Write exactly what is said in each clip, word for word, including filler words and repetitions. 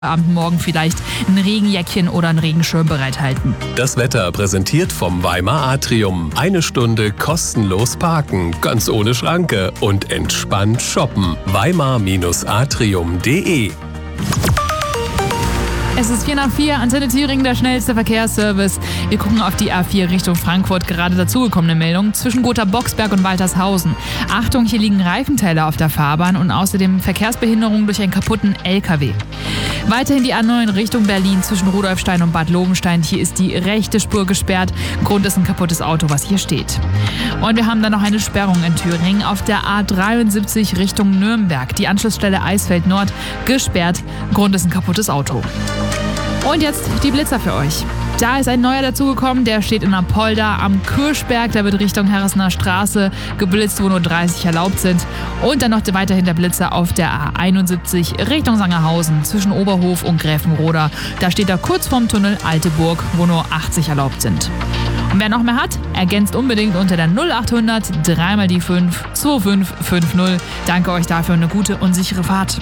Abend morgen vielleicht ein Regenjäckchen oder ein Regenschirm bereithalten. Das Wetter präsentiert vom Weimar Atrium. Eine Stunde kostenlos parken, ganz ohne Schranke und entspannt shoppen. weimar Atrium punkt de. Es ist vier nach vier, Antenne Thüringen, der schnellste Verkehrsservice. Wir gucken auf die A vier Richtung Frankfurt, gerade dazugekommene Meldung zwischen Gotha-Boxberg und Waltershausen. Achtung, hier liegen Reifenteile auf der Fahrbahn und außerdem Verkehrsbehinderung durch einen kaputten L K W. Weiterhin die A neun Richtung Berlin zwischen Rudolfstein und Bad Lobenstein. Hier ist die rechte Spur gesperrt. Grund ist ein kaputtes Auto, was hier steht. Und wir haben dann noch eine Sperrung in Thüringen auf der A dreiundsiebzig Richtung Nürnberg. Die Anschlussstelle Eisfeld Nord gesperrt. Grund ist ein kaputtes Auto. Und jetzt die Blitzer für euch. Da ist ein neuer dazugekommen, der steht in Apolda am Kirschberg. Der wird Richtung Herresner Straße geblitzt, wo nur dreißig erlaubt sind. Und dann noch weiterhin der Blitzer auf der A einundsiebzig Richtung Sangerhausen zwischen Oberhof und Gräfenroda. Da steht er kurz vorm Tunnel Alteburg, wo nur achtzig erlaubt sind. Und wer noch mehr hat, ergänzt unbedingt unter der null achthundert drei mal die fünf zwei fünf fünf null. Danke euch dafür und eine gute und sichere Fahrt.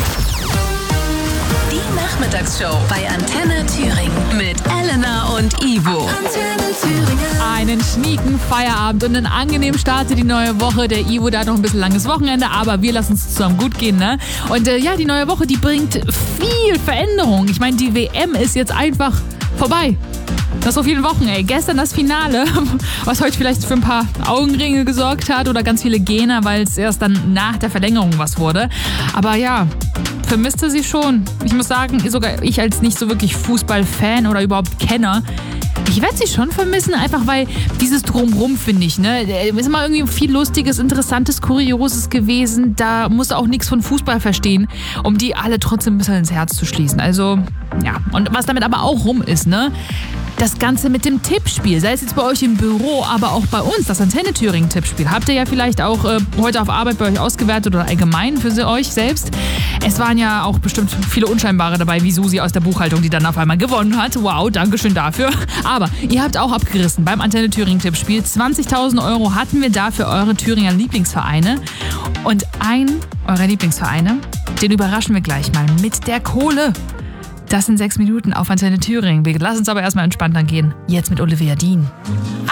Die Nachmittagsshow bei Antenne Thüringen mit Elena und Ivo. Antenne Thüringen. Einen schnieken Feierabend und einen angenehmen Start in die neue Woche. Der Ivo, da hat noch ein bisschen langes Wochenende, aber wir lassen es zusammen gut gehen, ne? Und äh, ja, die neue Woche, die bringt viel Veränderung. Ich meine, die W M ist jetzt einfach vorbei. Nach so vielen Wochen, ey. Gestern das Finale, was heute vielleicht für ein paar Augenringe gesorgt hat oder ganz viele Gene, weil es erst dann nach der Verlängerung was wurde. Aber ja, vermisste sie schon. Ich muss sagen, sogar ich als nicht so wirklich Fußballfan oder überhaupt Kenner, ich werde sie schon vermissen, einfach weil dieses Drumrum, finde ich, ne, ist immer irgendwie viel Lustiges, Interessantes, Kurioses gewesen. Da muss auch nichts von Fußball verstehen, um die alle trotzdem ein bisschen ins Herz zu schließen. Also, ja. Und was damit aber auch rum ist, ne, das Ganze mit dem Tippspiel, sei es jetzt bei euch im Büro, aber auch bei uns, das Antenne Thüringen Tippspiel. Habt ihr ja vielleicht auch äh, heute auf Arbeit bei euch ausgewertet oder allgemein für sie, euch selbst. Es waren ja auch bestimmt viele Unscheinbare dabei, wie Susi aus der Buchhaltung, die dann auf einmal gewonnen hat. Wow, Dankeschön dafür. Aber ihr habt auch abgerissen beim Antenne Thüringen Tippspiel. zwanzigtausend Euro hatten wir da für eure Thüringer Lieblingsvereine. Und ein eurer Lieblingsvereine, den überraschen wir gleich mal mit der Kohle. Das sind sechs Minuten auf Antenne Thüringen. Wir lassen uns aber erstmal entspannt angehen. Jetzt mit Olivia Dean.